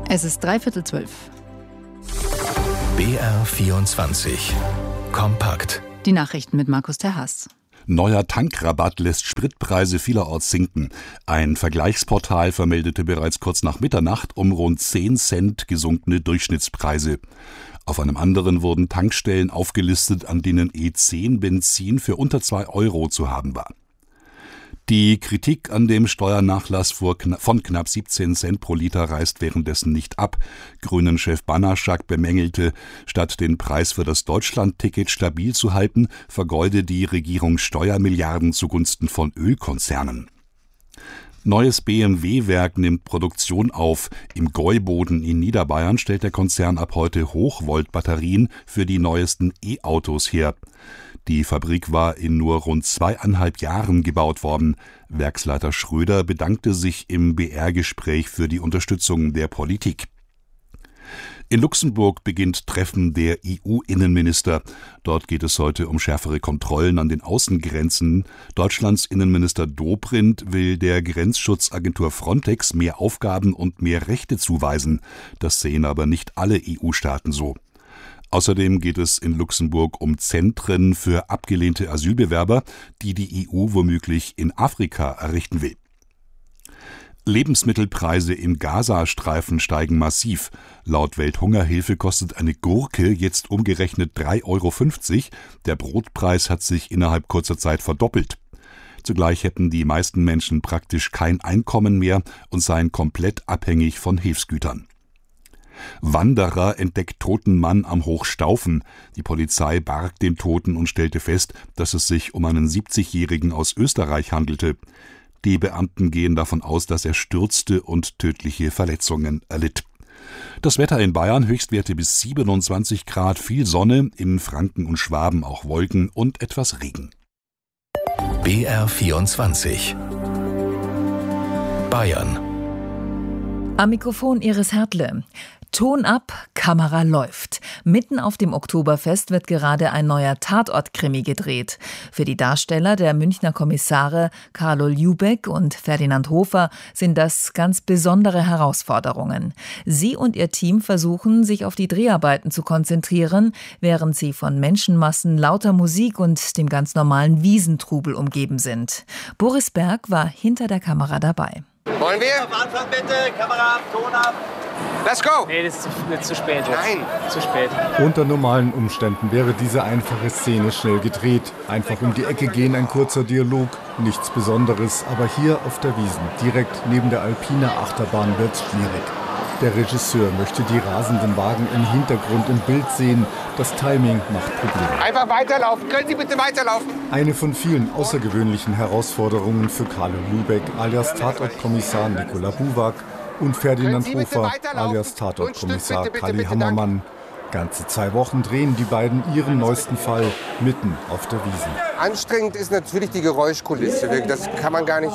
Es ist 11:45. BR24 kompakt. Die Nachrichten mit Markus Terhass. Neuer Tankrabatt lässt Spritpreise vielerorts sinken. Ein Vergleichsportal vermeldete bereits kurz nach Mitternacht um rund 10 Cent gesunkene Durchschnittspreise. Auf einem anderen wurden Tankstellen aufgelistet, an denen E10 Benzin für unter 2 Euro zu haben war. Die Kritik an dem Steuernachlass von knapp 17 Cent pro Liter reißt währenddessen nicht ab. Grünen-Chef Banaschak bemängelte, statt den Preis für das Deutschland-Ticket stabil zu halten, vergeude die Regierung Steuermilliarden zugunsten von Ölkonzernen. Neues BMW-Werk nimmt Produktion auf. Im Gäuboden in Niederbayern stellt der Konzern ab heute Hochvolt-Batterien für die neuesten E-Autos her. Die Fabrik war in nur rund 2,5 Jahren gebaut worden. Werksleiter Schröder bedankte sich im BR-Gespräch für die Unterstützung der Politik. In Luxemburg beginnt Treffen der EU-Innenminister. Dort geht es heute um schärfere Kontrollen an den Außengrenzen. Deutschlands Innenminister Dobrindt will der Grenzschutzagentur Frontex mehr Aufgaben und mehr Rechte zuweisen. Das sehen aber nicht alle EU-Staaten so. Außerdem geht es in Luxemburg um Zentren für abgelehnte Asylbewerber, die die EU womöglich in Afrika errichten will. Lebensmittelpreise im Gazastreifen steigen massiv. Laut Welthungerhilfe kostet eine Gurke jetzt umgerechnet 3,50 Euro. Der Brotpreis hat sich innerhalb kurzer Zeit verdoppelt. Zugleich hätten die meisten Menschen praktisch kein Einkommen mehr und seien komplett abhängig von Hilfsgütern. Wanderer entdeckt toten Mann am Hochstaufen. Die Polizei barg den Toten und stellte fest, dass es sich um einen 70-Jährigen aus Österreich handelte. Die Beamten gehen davon aus, dass er stürzte und tödliche Verletzungen erlitt. Das Wetter in Bayern: Höchstwerte bis 27 Grad, viel Sonne, in Franken und Schwaben auch Wolken und etwas Regen. BR24 Bayern. Am Mikrofon Iris Hertle. Ton ab, Kamera läuft. Mitten auf dem Oktoberfest wird gerade ein neuer Tatort-Krimi gedreht. Für die Darsteller der Münchner Kommissare Carlo Ljubeck und Ferdinand Hofer sind das ganz besondere Herausforderungen. Sie und ihr Team versuchen, sich auf die Dreharbeiten zu konzentrieren, während sie von Menschenmassen, lauter Musik und dem ganz normalen Wiesentrubel umgeben sind. Boris Berg war hinter der Kamera dabei. Wollen wir? Am Anfang bitte, Kamera ab, Ton ab. Let's go! Nee, das ist zu spät jetzt. Nein! Zu spät. Unter normalen Umständen wäre diese einfache Szene schnell gedreht. Einfach um die Ecke gehen, ein kurzer Dialog, nichts Besonderes. Aber hier auf der Wiesn, direkt neben der Alpina Achterbahn, wird's schwierig. Der Regisseur möchte die rasenden Wagen im Hintergrund im Bild sehen. Das Timing macht Probleme. Einfach weiterlaufen. Können Sie bitte weiterlaufen? Eine von vielen außergewöhnlichen Herausforderungen für Carlo Ljubeck alias Tatortkommissar Nikola Buwak und Ferdinand Hofer alias Tatortkommissar Kali Hammermann. Ganze 2 Wochen drehen die beiden ihren neuesten Fall mitten auf der Wiesn. Anstrengend ist natürlich die Geräuschkulisse. Das kann man gar nicht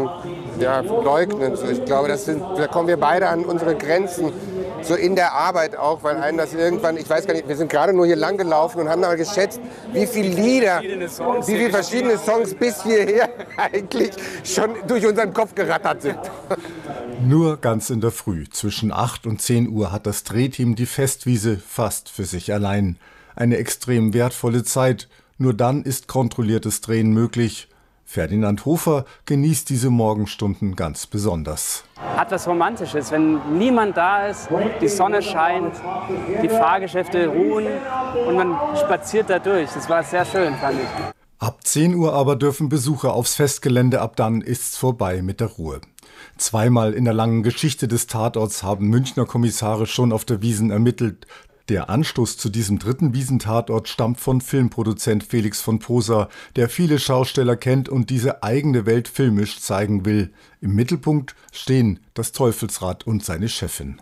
leugnen. Ich glaube, da kommen wir beide an unsere Grenzen. So in der Arbeit auch, weil einem das irgendwann, ich weiß gar nicht, wir sind gerade nur hier lang gelaufen und haben mal geschätzt, wie viele Lieder, wie viele verschiedene Songs bis hierher eigentlich schon durch unseren Kopf gerattert sind. Nur ganz in der Früh, zwischen 8 und 10 Uhr, hat das Drehteam die Festwiese fast für sich allein. Eine extrem wertvolle Zeit. Nur dann ist kontrolliertes Drehen möglich. Ferdinand Hofer genießt diese Morgenstunden ganz besonders. Hat was Romantisches, wenn niemand da ist, die Sonne scheint, die Fahrgeschäfte ruhen und man spaziert da durch. Das war sehr schön, fand ich. Ab 10 Uhr aber dürfen Besucher aufs Festgelände, ab dann ist's vorbei mit der Ruhe. 2-mal in der langen Geschichte des Tatorts haben Münchner Kommissare schon auf der Wiesn ermittelt. Der Anstoß zu diesem 3. Wiesn-Tatort stammt von Filmproduzent Felix von Poser, der viele Schausteller kennt und diese eigene Welt filmisch zeigen will. Im Mittelpunkt stehen das Teufelsrad und seine Chefin.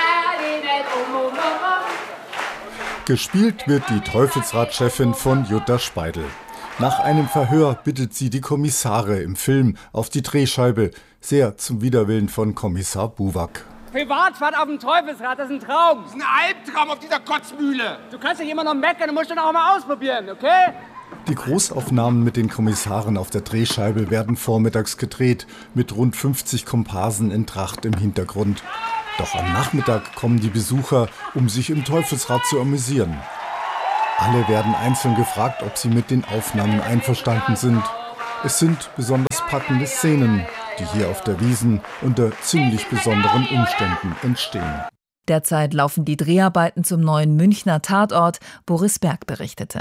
Gespielt wird die Teufelsrad-Chefin von Jutta Speidel. Nach einem Verhör bittet sie die Kommissare im Film auf die Drehscheibe, sehr zum Widerwillen von Kommissar Buwak. Privatfahrt auf dem Teufelsrad, das ist ein Traum. Das ist ein Albtraum auf dieser Kotzmühle. Du kannst dich immer noch meckern, du musst dann auch mal ausprobieren, okay? Die Großaufnahmen mit den Kommissaren auf der Drehscheibe werden vormittags gedreht, mit rund 50 Komparsen in Tracht im Hintergrund. Doch am Nachmittag kommen die Besucher, um sich im Teufelsrad zu amüsieren. Alle werden einzeln gefragt, ob sie mit den Aufnahmen einverstanden sind. Es sind besonders packende Szenen, die hier auf der Wiesn unter ziemlich besonderen Umständen entstehen. Derzeit laufen die Dreharbeiten zum neuen Münchner Tatort. Boris Berg berichtete.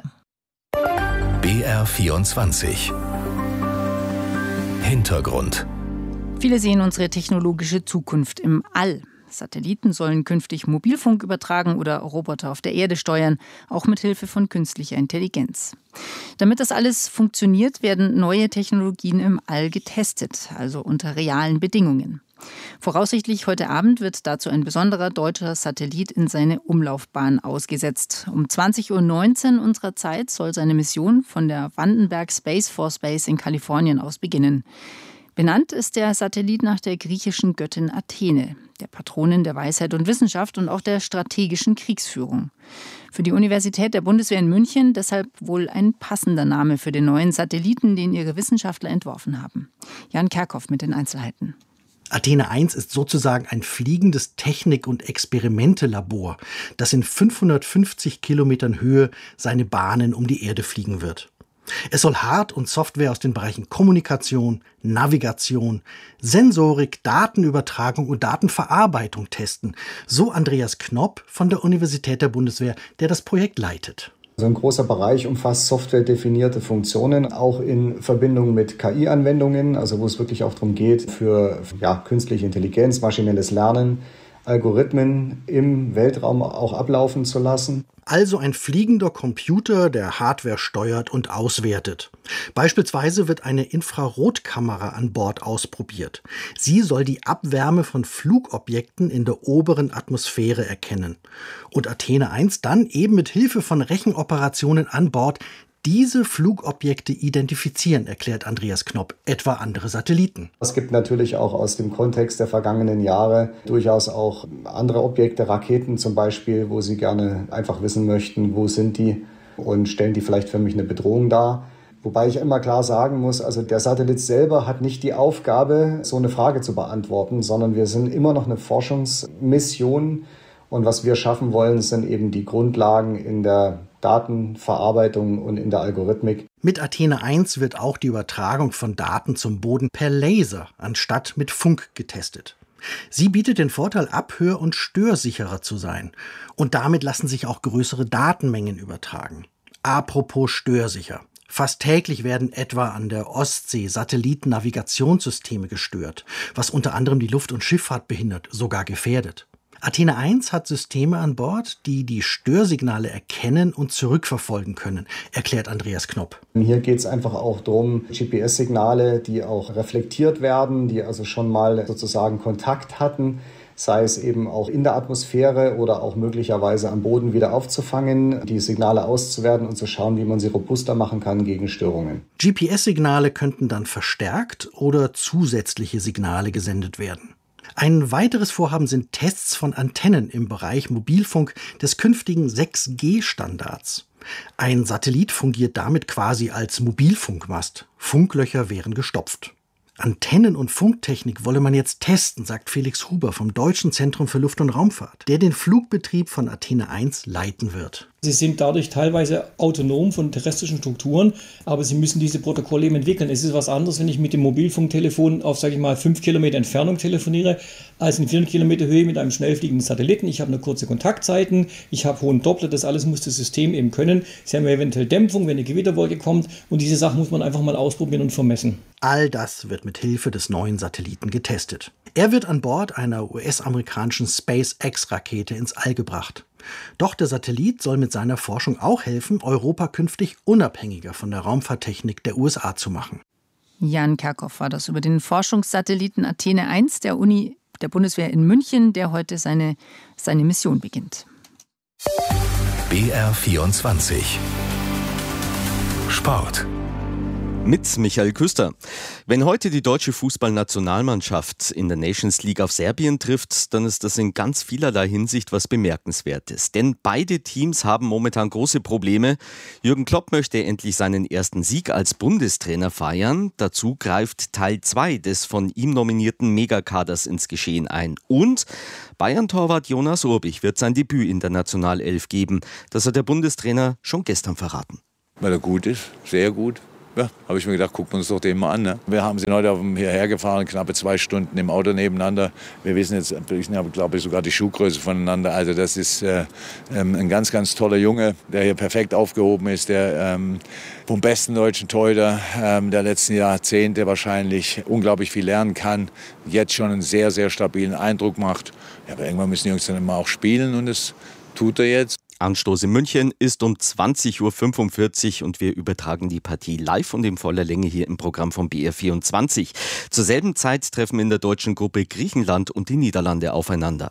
BR24 Hintergrund. Viele sehen unsere technologische Zukunft im All. Satelliten sollen künftig Mobilfunk übertragen oder Roboter auf der Erde steuern, auch mit Hilfe von künstlicher Intelligenz. Damit das alles funktioniert, werden neue Technologien im All getestet, also unter realen Bedingungen. Voraussichtlich heute Abend wird dazu ein besonderer deutscher Satellit in seine Umlaufbahn ausgesetzt. Um 20:19 Uhr unserer Zeit soll seine Mission von der Vandenberg Space Force Base in Kalifornien aus beginnen. Benannt ist der Satellit nach der griechischen Göttin Athene, der Patronin der Weisheit und Wissenschaft und auch der strategischen Kriegsführung. Für die Universität der Bundeswehr in München deshalb wohl ein passender Name für den neuen Satelliten, den ihre Wissenschaftler entworfen haben. Jan Kerkhoff mit den Einzelheiten. Athene 1 ist sozusagen ein fliegendes Technik- und Experimente-Labor, das in 550 Kilometern Höhe seine Bahnen um die Erde fliegen wird. Es soll Hard- und Software aus den Bereichen Kommunikation, Navigation, Sensorik, Datenübertragung und Datenverarbeitung testen. So Andreas Knopp von der Universität der Bundeswehr, der das Projekt leitet. Also ein großer Bereich umfasst softwaredefinierte Funktionen, auch in Verbindung mit KI-Anwendungen, also wo es wirklich auch darum geht, für künstliche Intelligenz, maschinelles Lernen, Algorithmen im Weltraum auch ablaufen zu lassen. Also ein fliegender Computer, der Hardware steuert und auswertet. Beispielsweise wird eine Infrarotkamera an Bord ausprobiert. Sie soll die Abwärme von Flugobjekten in der oberen Atmosphäre erkennen. Und Athene 1 dann eben mit Hilfe von Rechenoperationen an Bord diese Flugobjekte identifizieren, erklärt Andreas Knopp, etwa andere Satelliten. Es gibt natürlich auch aus dem Kontext der vergangenen Jahre durchaus auch andere Objekte, Raketen zum Beispiel, wo sie gerne einfach wissen möchten, wo sind die und stellen die vielleicht für mich eine Bedrohung dar. Wobei ich immer klar sagen muss, also der Satellit selber hat nicht die Aufgabe, so eine Frage zu beantworten, sondern wir sind immer noch eine Forschungsmission. Und was wir schaffen wollen, sind eben die Grundlagen in der Datenverarbeitung und in der Algorithmik. Mit Athene 1 wird auch die Übertragung von Daten zum Boden per Laser anstatt mit Funk getestet. Sie bietet den Vorteil, abhör- und störsicherer zu sein. Und damit lassen sich auch größere Datenmengen übertragen. Apropos störsicher. Fast täglich werden etwa an der Ostsee Satellitennavigationssysteme gestört, was unter anderem die Luft- und Schifffahrt behindert, sogar gefährdet. Athene 1 hat Systeme an Bord, die die Störsignale erkennen und zurückverfolgen können, erklärt Andreas Knopp. Hier geht es einfach auch darum, GPS-Signale, die auch reflektiert werden, die also schon mal sozusagen Kontakt hatten, sei es eben auch in der Atmosphäre oder auch möglicherweise am Boden wieder aufzufangen, die Signale auszuwerten und zu schauen, wie man sie robuster machen kann gegen Störungen. GPS-Signale könnten dann verstärkt oder zusätzliche Signale gesendet werden. Ein weiteres Vorhaben sind Tests von Antennen im Bereich Mobilfunk des künftigen 6G-Standards. Ein Satellit fungiert damit quasi als Mobilfunkmast. Funklöcher wären gestopft. Antennen- und Funktechnik wolle man jetzt testen, sagt Felix Huber vom Deutschen Zentrum für Luft- und Raumfahrt, der den Flugbetrieb von Athene 1 leiten wird. Sie sind dadurch teilweise autonom von terrestrischen Strukturen, aber sie müssen diese Protokolle eben entwickeln. Es ist was anderes, wenn ich mit dem Mobilfunktelefon auf, 5 Kilometer Entfernung telefoniere, als in 400 Kilometer Höhe mit einem schnell fliegenden Satelliten. Ich habe eine kurze Kontaktzeiten, ich habe hohen Doppler, das alles muss das System eben können. Sie haben eventuell Dämpfung, wenn eine Gewitterwolke kommt, und diese Sachen muss man einfach mal ausprobieren und vermessen. All das wird mit Hilfe des neuen Satelliten getestet. Er wird an Bord einer US-amerikanischen SpaceX-Rakete ins All gebracht. Doch der Satellit soll mit seiner Forschung auch helfen, Europa künftig unabhängiger von der Raumfahrttechnik der USA zu machen. Jan Kerkhoff war das über den Forschungssatelliten Athene 1 der Uni der Bundeswehr in München, der heute seine Mission beginnt. BR24 Sport. Mit Michael Küster. Wenn heute die deutsche Fußballnationalmannschaft in der Nations League auf Serbien trifft, dann ist das in ganz vielerlei Hinsicht was Bemerkenswertes. Denn beide Teams haben momentan große Probleme. Jürgen Klopp möchte endlich seinen ersten Sieg als Bundestrainer feiern. Dazu greift Teil 2 des von ihm nominierten Megakaders ins Geschehen ein. Und Bayern-Torwart Jonas Urbich wird sein Debüt in der Nationalelf geben. Das hat der Bundestrainer schon gestern verraten. Weil er gut ist, sehr gut. Ja, habe ich mir gedacht, gucken wir uns doch den mal an. Ne? Wir haben sie heute hierher gefahren, knappe 2 Stunden im Auto nebeneinander. Wir wissen jetzt, glaube ich, sogar die Schuhgröße voneinander. Also das ist ein ganz, ganz toller Junge, der hier perfekt aufgehoben ist, der vom besten deutschen Torhüter der letzten Jahrzehnte wahrscheinlich unglaublich viel lernen kann. Jetzt schon einen sehr, sehr stabilen Eindruck macht. Ja, aber irgendwann müssen die Jungs dann immer auch spielen und das tut er jetzt. Anstoß in München ist um 20.45 Uhr und wir übertragen die Partie live und in voller Länge hier im Programm von BR24. Zur selben Zeit treffen in der deutschen Gruppe Griechenland und die Niederlande aufeinander.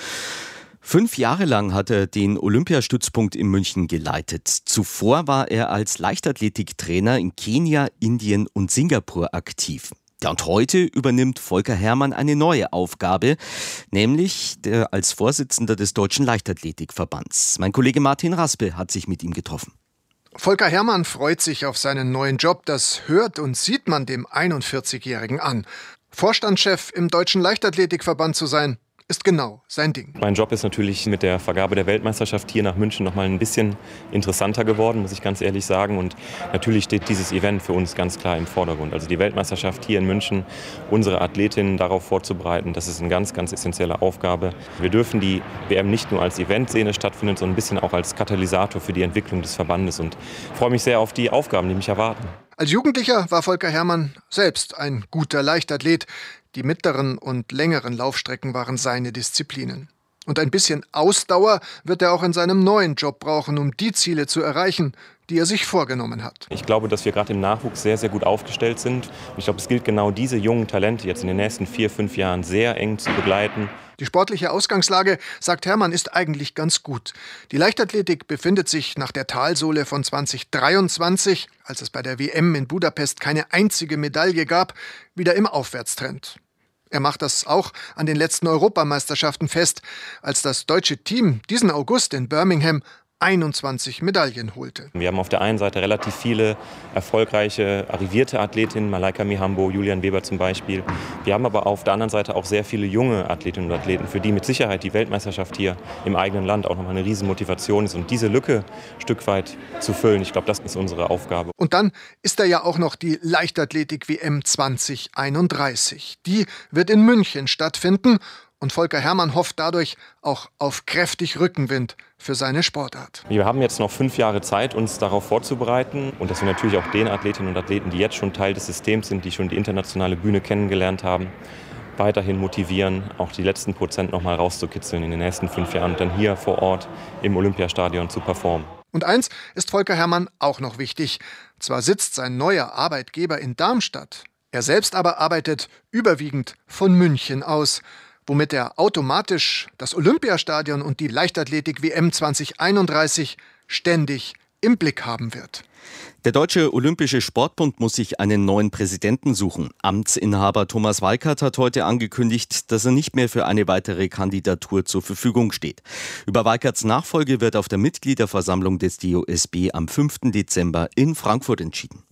5 Jahre lang hat er den Olympiastützpunkt in München geleitet. Zuvor war er als Leichtathletiktrainer in Kenia, Indien und Singapur aktiv. Ja, und heute übernimmt Volker Herrmann eine neue Aufgabe, nämlich als Vorsitzender des Deutschen Leichtathletikverbands. Mein Kollege Martin Raspe hat sich mit ihm getroffen. Volker Herrmann freut sich auf seinen neuen Job. Das hört und sieht man dem 41-Jährigen an. Vorstandschef im Deutschen Leichtathletikverband zu sein, ist genau sein Ding. Mein Job ist natürlich mit der Vergabe der Weltmeisterschaft hier nach München noch mal ein bisschen interessanter geworden, muss ich ganz ehrlich sagen. Und natürlich steht dieses Event für uns ganz klar im Vordergrund. Also die Weltmeisterschaft hier in München, unsere Athletinnen darauf vorzubereiten, das ist eine ganz, ganz essentielle Aufgabe. Wir dürfen die WM nicht nur als Event sehen, es stattfindet, sondern ein bisschen auch als Katalysator für die Entwicklung des Verbandes. Und ich freue mich sehr auf die Aufgaben, die mich erwarten. Als Jugendlicher war Volker Herrmann selbst ein guter Leichtathlet. Die mittleren und längeren Laufstrecken waren seine Disziplinen. Und ein bisschen Ausdauer wird er auch in seinem neuen Job brauchen, um die Ziele zu erreichen, die er sich vorgenommen hat. Ich glaube, dass wir gerade im Nachwuchs sehr, sehr gut aufgestellt sind. Und ich glaube, es gilt genau diese jungen Talente jetzt in den nächsten 4-5 Jahren sehr eng zu begleiten. Die sportliche Ausgangslage, sagt Herrmann, ist eigentlich ganz gut. Die Leichtathletik befindet sich nach der Talsohle von 2023, als es bei der WM in Budapest keine einzige Medaille gab, wieder im Aufwärtstrend. Er macht das auch an den letzten Europameisterschaften fest, als das deutsche Team diesen August in Birmingham 21 Medaillen holte. Wir haben auf der einen Seite relativ viele erfolgreiche, arrivierte Athletinnen, Malaika Mihambo, Julian Weber zum Beispiel. Wir haben aber auf der anderen Seite auch sehr viele junge Athletinnen und Athleten, für die mit Sicherheit die Weltmeisterschaft hier im eigenen Land auch nochmal eine Riesenmotivation ist. Und diese Lücke ein Stück weit zu füllen, ich glaube, das ist unsere Aufgabe. Und dann ist da ja auch noch die Leichtathletik-WM 2031. Die wird in München stattfinden. Und Volker Herrmann hofft dadurch auch auf kräftig Rückenwind für seine Sportart. Wir haben jetzt noch 5 Jahre Zeit, uns darauf vorzubereiten. Und dass wir natürlich auch den Athletinnen und Athleten, die jetzt schon Teil des Systems sind, die schon die internationale Bühne kennengelernt haben, weiterhin motivieren, auch die letzten Prozent noch mal rauszukitzeln in den nächsten 5 Jahren und dann hier vor Ort im Olympiastadion zu performen. Und eins ist Volker Herrmann auch noch wichtig. Zwar sitzt sein neuer Arbeitgeber in Darmstadt, er selbst aber arbeitet überwiegend von München aus, womit er automatisch das Olympiastadion und die Leichtathletik-WM 2031 ständig im Blick haben wird. Der Deutsche Olympische Sportbund muss sich einen neuen Präsidenten suchen. Amtsinhaber Thomas Weikert hat heute angekündigt, dass er nicht mehr für eine weitere Kandidatur zur Verfügung steht. Über Weikerts Nachfolge wird auf der Mitgliederversammlung des DOSB am 5. Dezember in Frankfurt entschieden.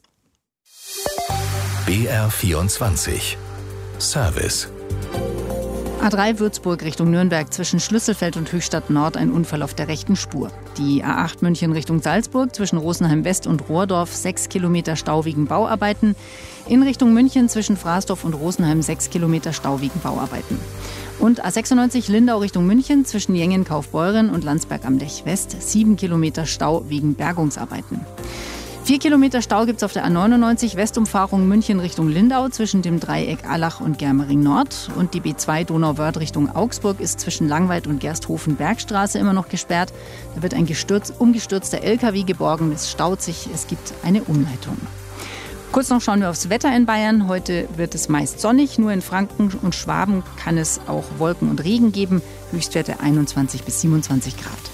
BR24 Service. A3 Würzburg Richtung Nürnberg zwischen Schlüsselfeld und Höchstadt Nord ein Unfall auf der rechten Spur. Die A8 München Richtung Salzburg zwischen Rosenheim West und Rohrdorf 6 Kilometer Stau wegen Bauarbeiten. In Richtung München zwischen Fraßdorf und Rosenheim 6 Kilometer Stau wegen Bauarbeiten. Und A96 Lindau Richtung München zwischen Jengen Kaufbeuren und Landsberg am Lech West 7 Kilometer Stau wegen Bergungsarbeiten. 4 Kilometer Stau gibt es auf der A99 Westumfahrung München Richtung Lindau zwischen dem Dreieck Allach und Germering Nord. Und die B2 Donauwörth Richtung Augsburg ist zwischen Langweid und Gersthofen-Bergstraße immer noch gesperrt. Da wird ein umgestürzter LKW geborgen. Es staut sich, es gibt eine Umleitung. Kurz noch schauen wir aufs Wetter in Bayern. Heute wird es meist sonnig. Nur in Franken und Schwaben kann es auch Wolken und Regen geben. Höchstwerte 21 bis 27 Grad.